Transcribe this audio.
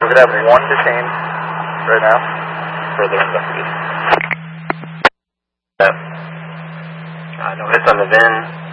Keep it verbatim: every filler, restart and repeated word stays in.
Does it have one detained right now? Further investigation. Uh, no hits on the V I N.